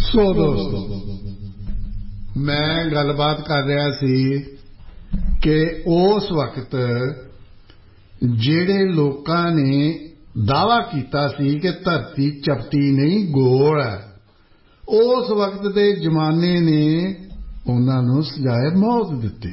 सो दोस्तों, मैं गलबात कर रहा सी कि उस वक्त जेड़े लोकां ने दावा कीता सी कि धरती चपटी नहीं गोल है, उस वक्त के जमाने ने उन्होंने सजाए मौत दिती।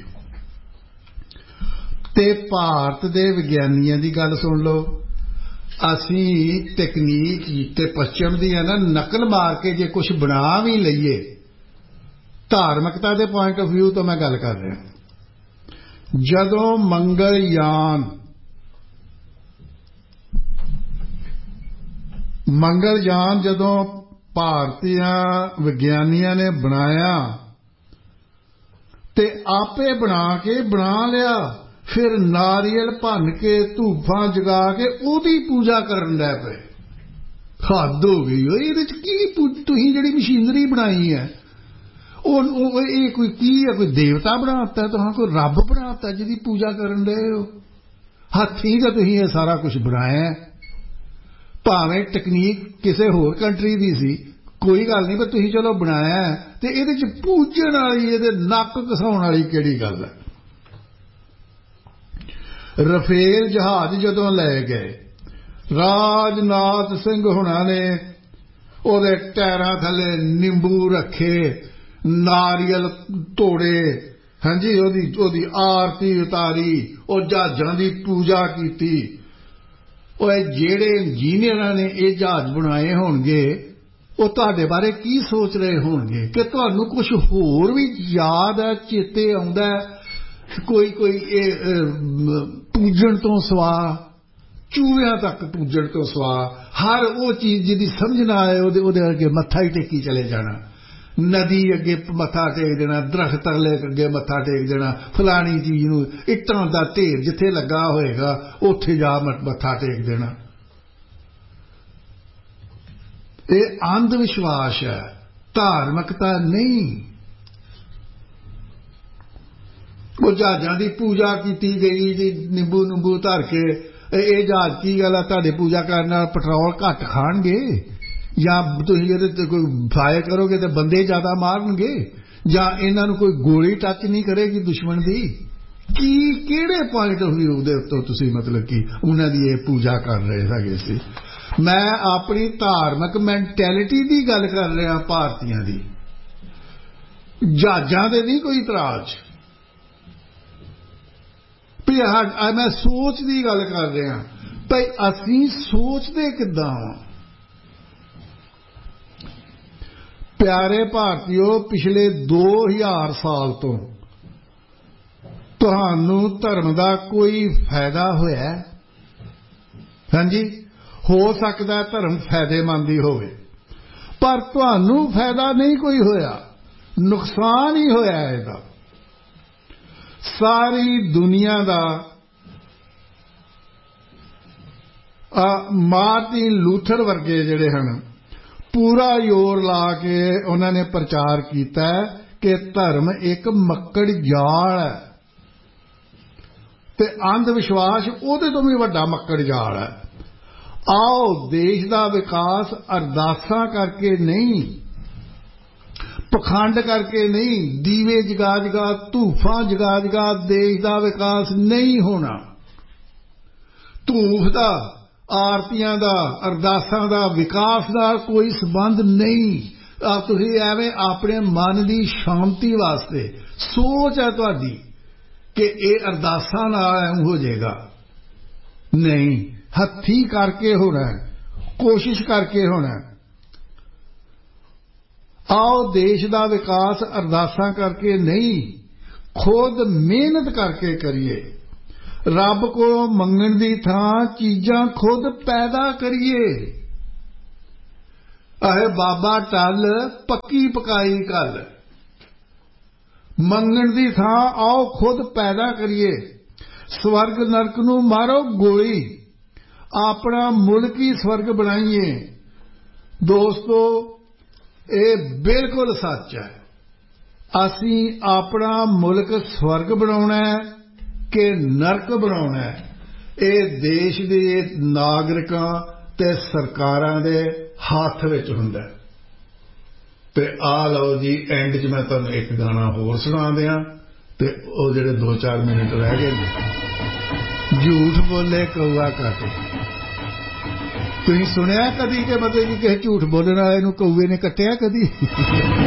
ते भारत के विग्यानियों की गल सुन लो, असी तकनीक ते पश्चिम दी ना नकल मार के जे कुछ बना भी लईए, धार्मिकता के पॉइंट ऑफ व्यू तो मैं गल कर रहा। जदों मंगलयान जदों भारतीय विग्यानियों ने बनाया ते आपे बना लिया, फिर नारियल भन के धूफां जगा के उहदी पूजा करन लग पे। हद हो गई। ये तुसीं जिहड़ी मशीनरी बनाई है ये कोई की है? कोई देवता बनाता है? तुहां कोई रब बनाता है जिहदी पूजा करन दे हो? हत्थीं ते तुसीं ये सारा कुछ बनाया है, भावें तकनीक किसी होर कंट्री दी सी, कोई गल नहीं, पर तुसीं चलो बनाया है ते इहदे च पूजन वाली, इहदे नक घसाउण वाली किहड़ी गल है? रफेल जहाज जदों लै गए, राजनाथ सिंह हुणां ने ओहदे टायरां थले नींबू रखे, नारियल तोड़े, हाँ जी, ओहदी आरती उतारी, और जहाजां दी पूजा कीती। ओए जेड़े इंजीनियरां ने ये जहाज बनाए होणगे, वो तुहाडे बारे की सोच रहे होणगे कि तुहानूं कुछ होर भी याद है, चेते आउंदा है? कोई पूजन तो सवा, चूहियां तक पूजन तो सवा, हर वो चीज जिहदी समझ ना आए उहदे अगे मत्था ही टेकी चले जाना। नदी अगे मत्था टेक देना, दरख्त अगे मत्था टेक देना, फलानी चीज नूं इट्टां दा ढेर जिथे लगा होएगा उत्थे जा मत्था टेक देना। ये अंध विश्वास है, धार्मिकता नहीं। वो जहाजां दी पूजा की गई जी, नींबू नूंबू धर के। ये जहाज की गल है? तुहाडे पूजा करन नाल पेट्रोल घट खाणगे, या तुसीं इहदे ते कोई फायर करोगे तो बंदे ज्यादा मारनगे, या इन्हां नूं कोई गोली टच नहीं करेगी दुश्मन दी? की किहड़े पॉइंट ऑफ व्यू दे उत्तों तुसीं मतलब कि उन्हां दी ये पूजा कर रहे हैगे सी? मैं अपनी धार्मिक मैंटैलिटी की गल कर रहा, भारतीयों की। जहाजां ते नहीं कोई इतराज, मैं सोच की गल कर रहा भाई, असी सोचते किदां? प्यारे भारतीयों, पिछले 2000 साल तो तुहानू धर्म का कोई फायदा होया? हाँ जी, हो सकता धर्म फायदेमंद ही होवे, पर तुहानू फायदा नहीं कोई होया, नुकसान ही होया इसदा। सारी दुनिया का मार्टिन लूथर वर्गे जिहड़े हन, पूरा जोर ला के उन्होंने प्रचार किया कि धर्म एक मक्कड़ जाल है, ते अंधविश्वास उहदे तो भी वड्डा मक्कड़ जाल है। आओ देश का विकास अरदासां करके नहीं, पखंड करके नहीं, दीवे जगा जगा, धूफां जगा जगा देश का विकास नहीं होना। धूफ का, आरतियां का, अरदासां का विकास का कोई संबंध नहीं। तुसीं एवें अपने मन की शांति वास्ते सोच है तुहाडी कि ये अरदासां नाल हो जाएगा, नहीं, हत्थी करके होना है, कोशिश करके होना है। आओ देश का विकास अरदासां करके नहीं, खुद मेहनत करके करिए। रब को मंगण की थां चीजां खुद पैदा करिए। अहे बाबा टल पक्की पकाई कल, मंगण की थां आओ खुद पैदा करिए। स्वर्ग नरक नूं मारो गोली, अपना मुल्क ही स्वर्ग बनाइए। दोस्तों, ये बिल्कुल सच है। असी अपना मुल्क स्वर्ग बनाउणा है कि नरक बनाउणा है, ये देश के नागरिकां ते सरकारां दे हाथ विच हुंदा है। ਤੇ ਆ ਲਓ ਜੀ ਐਂਡ 'ਚ ਮੈਂ ਤੁਹਾਨੂੰ ਇੱਕ ਗਾਣਾ ਹੋਰ ਸੁਣਾ ਦਿਆਂ ਤੇ ਉਹ ਜਿਹੜੇ 2-4 ਮਿੰਟ ਰਹਿ ਗਏ ਨੇ। ਝੂਠ ਬੋਲੇ ਕਊਆ ਕਾਟੇ। ਤੁਸੀਂ ਸੁਣਿਆ ਕਦੀ ਕਿ ਮਤਲਬ ਕਿ ਕਿਸੇ ਝੂਠ ਬੋਲਣ ਵਾਲੇ ਨੂੰ ਕਊਏ ਨੇ ਕੱਟਿਆ ਕਦੀ?